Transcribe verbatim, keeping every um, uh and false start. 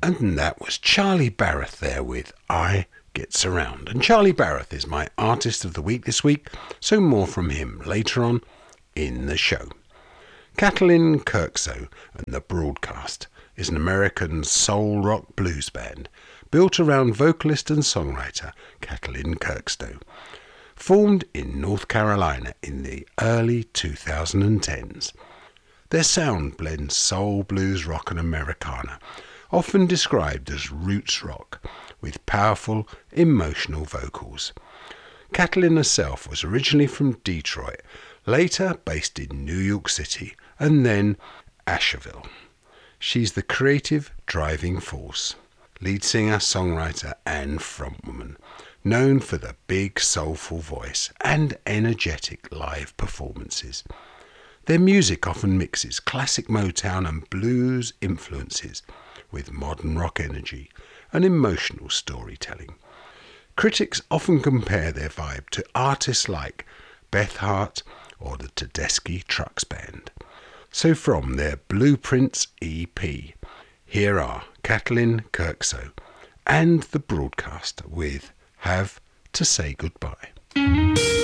And that was Charlie Barrett there with I Gets Around. And Charlie Barrett is my artist of the week this week, so more from him later on in the show. Katalin Kirkso and the Broadcast is an American soul rock blues band built around vocalist and songwriter Katalin Kirkso, formed in North Carolina in the early twenty tens. Their sound blends soul, blues, rock and Americana, often described as roots rock, with powerful, emotional vocals. Katalin herself was originally from Detroit, later based in New York City, and then Asheville. She's the creative driving force, lead singer, songwriter and frontwoman, known for the big soulful voice and energetic live performances. Their music often mixes classic Motown and blues influences with modern rock energy and emotional storytelling. Critics often compare their vibe to artists like Beth Hart or the Tedeschi Trucks Band. So from their Blueprints E P, here are Katalin Kirkso and the Broadcast with Have to Say Goodbye.